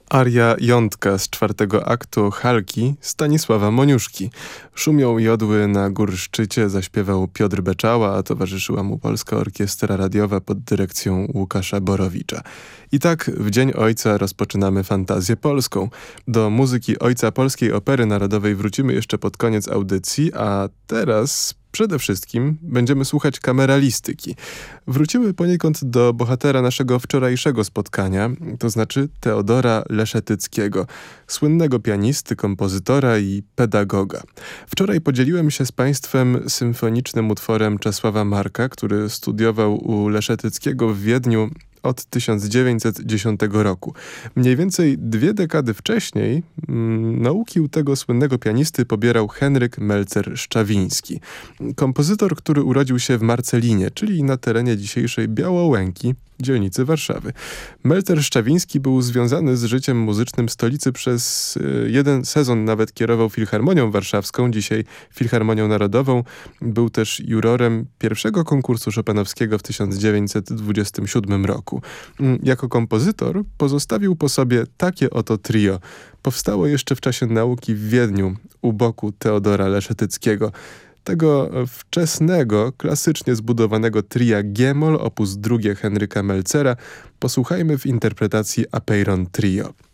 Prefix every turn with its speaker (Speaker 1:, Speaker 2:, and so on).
Speaker 1: Aria Jątka z czwartego aktu Halki Stanisława Moniuszki. Szumią jodły na górszczycie zaśpiewał Piotr Beczała, a towarzyszyła mu Polska Orkiestra Radiowa pod dyrekcją Łukasza Borowicza. I tak w Dzień Ojca rozpoczynamy fantazję polską. Do muzyki ojca Polskiej Opery Narodowej wrócimy jeszcze pod koniec audycji, a teraz przede wszystkim będziemy słuchać kameralistyki. Wrócimy poniekąd do bohatera naszego wczorajszego spotkania, to znaczy Teodora Leszetyckiego, słynnego pianisty, kompozytora i pedagoga. Wczoraj podzieliłem się z Państwem symfonicznym utworem Czesława Marka, który studiował u Leszetyckiego w Wiedniu od 1910 roku. Mniej więcej 2 dekady wcześniej nauki u tego słynnego pianisty pobierał Henryk Melzer-Szczawiński. Kompozytor, który urodził się w Marcelinie, czyli na terenie dzisiejszej Białołęki, dzielnicy Warszawy. Melzer-Szczawiński był związany z życiem muzycznym stolicy przez jeden sezon, nawet kierował Filharmonią Warszawską, dzisiaj Filharmonią Narodową. Był też jurorem pierwszego konkursu Chopinowskiego w 1927 roku. Jako kompozytor pozostawił po sobie takie oto trio. Powstało jeszcze w czasie nauki w Wiedniu u boku Teodora Leszetyckiego. Tego wczesnego, klasycznie zbudowanego tria G-moll op. 2 Henryka Melzera posłuchajmy w interpretacji Apeiron Trio.